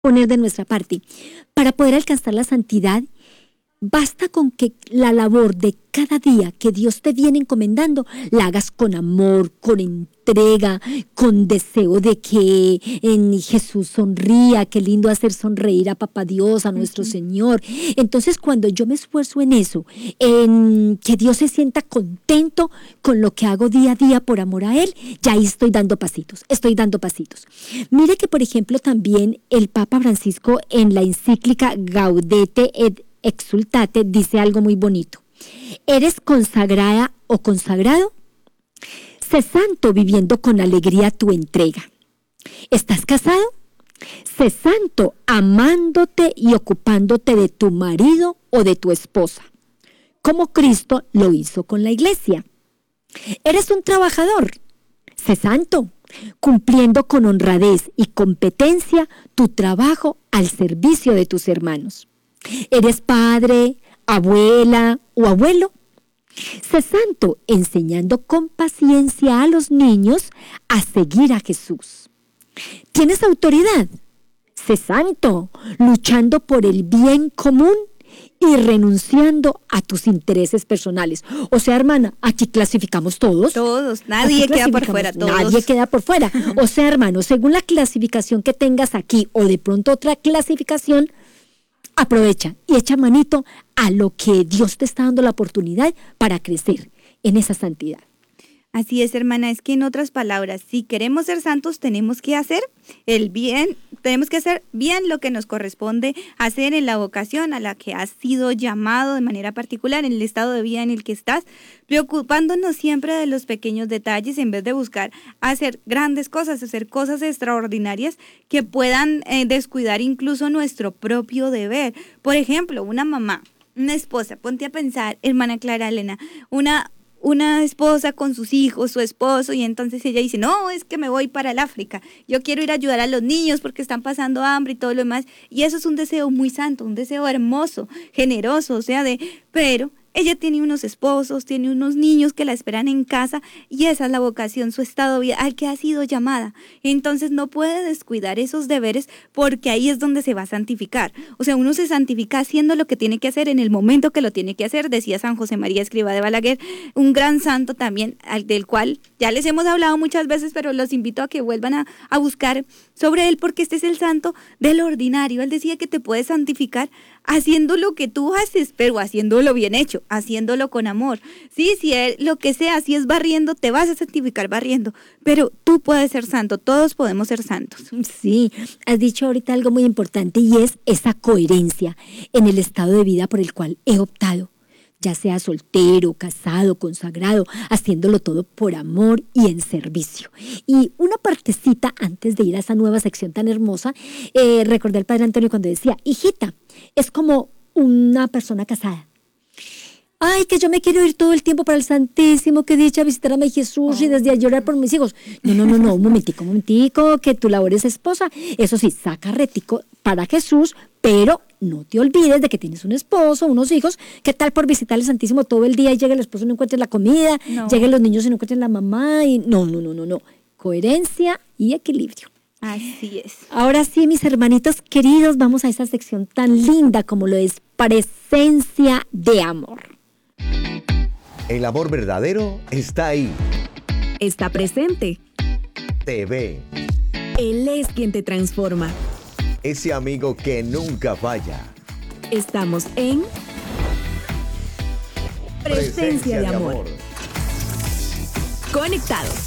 poner de nuestra parte. Para poder alcanzar la santidad, basta con que la labor de cada día que Dios te viene encomendando, la hagas con amor, con entrega, con deseo de que en Jesús sonría. Qué lindo hacer sonreír a Papá Dios, a nuestro Señor. Entonces, cuando yo me esfuerzo en eso, en que Dios se sienta contento con lo que hago día a día por amor a Él, ya ahí estoy dando pasitos. Mire que, por ejemplo, también el Papa Francisco en la encíclica Gaudete et Exsultate dice algo muy bonito. ¿Eres consagrada o consagrado? Sé santo viviendo con alegría tu entrega. ¿Estás casado? Sé santo amándote y ocupándote de tu marido o de tu esposa, como Cristo lo hizo con la iglesia. ¿Eres un trabajador? Sé santo, cumpliendo con honradez y competencia tu trabajo al servicio de tus hermanos. ¿Eres padre, abuela o abuelo? Sé santo, enseñando con paciencia a los niños a seguir a Jesús. ¿Tienes autoridad? Sé santo, luchando por el bien común y renunciando a tus intereses personales. O sea, hermana, aquí clasificamos todos. Todos, nadie queda por fuera. Nadie queda por fuera. O sea, hermano, según la clasificación que tengas aquí o de pronto otra clasificación, aprovecha y echa manito a lo que Dios te está dando la oportunidad para crecer en esa santidad. Así es, hermana, es que en otras palabras, si queremos ser santos, tenemos que hacer el bien, tenemos que hacer bien lo que nos corresponde hacer en la vocación a la que has sido llamado de manera particular, en el estado de vida en el que estás, preocupándonos siempre de los pequeños detalles en vez de buscar hacer grandes cosas, hacer cosas extraordinarias que puedan descuidar incluso nuestro propio deber. Por ejemplo, una mamá, una esposa, ponte a pensar, hermana Clara Elena, una esposa con sus hijos, su esposo, y entonces ella dice, no, es que me voy para el África, yo quiero ir a ayudar a los niños porque están pasando hambre y todo lo demás, y eso es un deseo muy santo, un deseo hermoso, generoso, pero ella tiene unos esposos, tiene unos niños que la esperan en casa, y esa es la vocación, su estado de vida, al que ha sido llamada. Entonces no puede descuidar esos deberes porque ahí es donde se va a santificar. O sea, uno se santifica haciendo lo que tiene que hacer en el momento que lo tiene que hacer, decía San José María Escrivá de Balaguer, un gran santo también, del cual ya les hemos hablado muchas veces, pero los invito a que vuelvan a buscar sobre él, porque este es el santo del ordinario. Él decía que te puedes santificar haciendo lo que tú haces, pero haciéndolo bien hecho, haciéndolo con amor. Sí, si es lo que sea, si es barriendo, te vas a santificar barriendo, pero tú puedes ser santo, todos podemos ser santos. Sí, has dicho ahorita algo muy importante y es esa coherencia en el estado de vida por el cual he optado, ya sea soltero, casado, consagrado, haciéndolo todo por amor y en servicio. Y una partecita antes de ir a esa nueva sección tan hermosa, recordé al Padre Antonio cuando decía, hijita, es como una persona casada. Ay, que yo me quiero ir todo el tiempo para el Santísimo, que dicha visitar a mi Jesús y desde a llorar por mis hijos. No, un momentico, que tu labor es esposa. Eso sí, saca retico para Jesús, pero no te olvides de que tienes un esposo, unos hijos. ¿Qué tal por visitar el Santísimo todo el día y llega el esposo y no encuentres la comida? No. Lleguen los niños y no encuentren la mamá. Y no. Coherencia y equilibrio. Así es. Ahora sí, mis hermanitos queridos, vamos a esa sección tan linda como lo es presencia de amor. El amor verdadero está ahí. Está presente. Te ve. Él es quien te transforma. Ese amigo que nunca falla. Estamos en Presencia de amor. Conectados.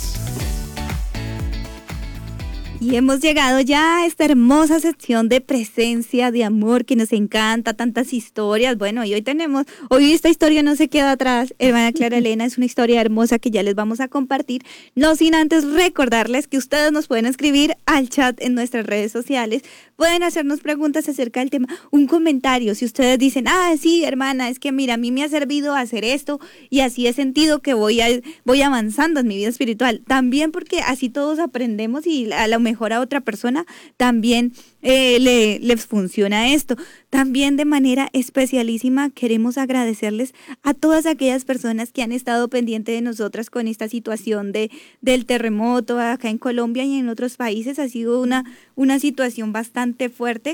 Y hemos llegado ya a esta hermosa sección de presencia de amor que nos encanta, tantas historias. Bueno, y hoy esta historia no se queda atrás. Hermana Clara Elena, es una historia hermosa que ya les vamos a compartir. No sin antes recordarles que ustedes nos pueden escribir al chat en nuestras redes sociales. Pueden hacernos preguntas acerca del tema, un comentario. Si ustedes dicen, sí, hermana, es que mira, a mí me ha servido hacer esto y así he sentido que voy avanzando en mi vida espiritual. También porque así todos aprendemos y a lo mejor a otra persona también les funciona esto. También de manera especialísima queremos agradecerles a todas aquellas personas que han estado pendientes de nosotras con esta situación del terremoto acá en Colombia y en otros países. Ha sido una situación bastante fuerte